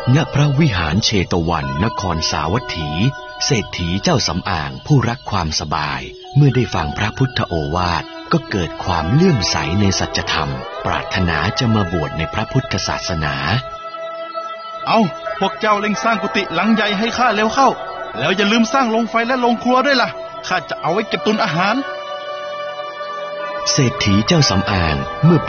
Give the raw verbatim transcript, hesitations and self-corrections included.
ณพระวิหารเชตวันนครสาวัตถีเศรษฐีเจ้าสำอางผู้รักความสบายเมื่อได้ฟังพระพุทธโอวาทก็เกิดความเลื่อมใสในสัจธรรมปรารถนาจะมาบวชในพระพุทธศาสนาเอาพวกเจ้าเร่งสร้างกุฏิหลังใหญ่ให้ข้าเร็วเข้าแล้วอย่าลืมสร้างโรงไฟและโรงครัวด้วยล่ะข้าจะเอาไว้เก็บตุนอาหารเศรษฐีเจ้าสำอางเมื่อ